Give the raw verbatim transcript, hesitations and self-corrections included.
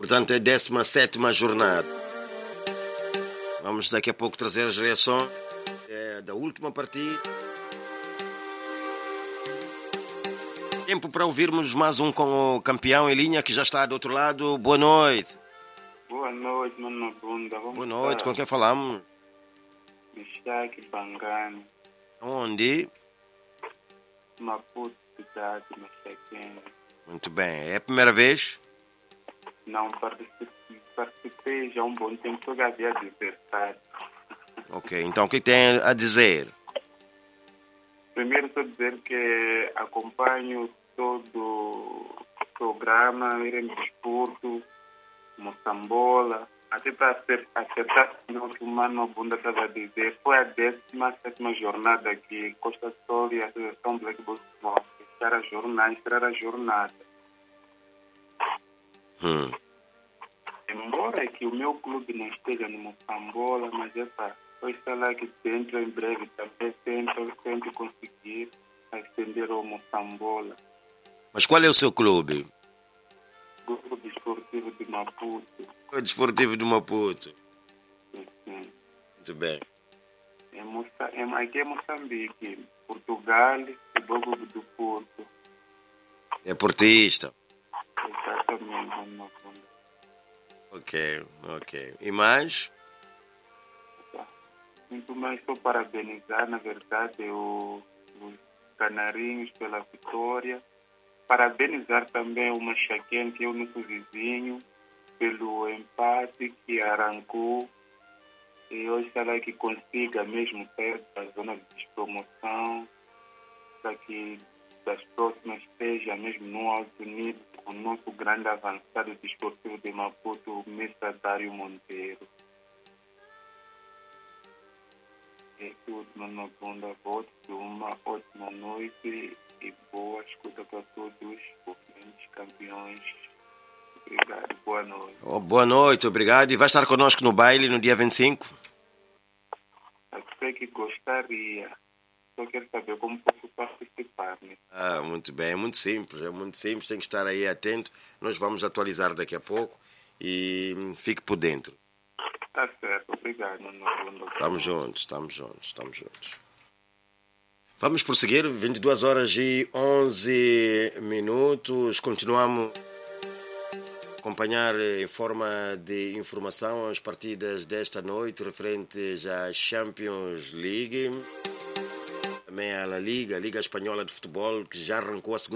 Portanto, é a décima sétima jornada. Vamos daqui a pouco trazer as reações é, da última partida. Tempo para ouvirmos mais um com o campeão em linha que já está do outro lado. Boa noite. Boa noite, mano Bunda. Vamos Boa noite, estar? com quem falamos? Mishaki Bangani, Onde? Maputo, cidade, Machakene. Muito bem. É a primeira vez? Não participei, participei já há um bom tempo, só havia adversário. Ok, então o que tem a dizer? Primeiro, só dizer que acompanho todo o programa, ir em desporto, Moçambola, até para acertar o que o Mano Bunda estava a dizer. Foi a décima sétima jornada que Costa Sol e a Associação Black Bulls vão fechar a jornada, encerrar a jornada. Hum. Embora que o meu clube não esteja no Moçambola, mas é para eu estar lá que dentro em breve também tento, tento conseguir ascender ao Moçambola. Mas qual é o seu clube? Grupo Desportivo de Maputo. O Desportivo de Maputo. Sim. Muito bem. É Moça, é, aqui é Moçambique, Portugal e Bogo do Porto. É portista. Exatamente, Mano Bunda. Ok, ok. E mais? Muito mais só parabenizar, na verdade, o, os canarinhos pela vitória. Parabenizar também o Machaquene, que é o nosso vizinho, pelo empate que arrancou. E hoje será que consiga mesmo sair da zona de despromoção, para que das próximas esteja mesmo no alto nível, o nosso grande avançado desportivo de Maputo, o mestre Dário Monteiro. É tudo, Mano Bunda. Voto de uma ótima noite e boa escuta para todos os ouvintes campeões. Obrigado, boa noite. Oh, boa noite, obrigado. E vai estar conosco no baile no dia vinte e cinco? Até que gostaria. Só quero saber como posso participar, né? Ah, muito bem, é muito simples, é muito simples, tem que estar aí atento. Nós vamos atualizar daqui a pouco e fique por dentro. Tá certo, obrigado, Mano Bunda. Estamos juntos, estamos juntos, estamos juntos. Vamos prosseguir, vinte e duas horas e onze minutos. Continuamos a acompanhar em forma de informação as partidas desta noite referentes à Champions League, também à La Liga, a Liga Espanhola de Futebol, que já arrancou a segunda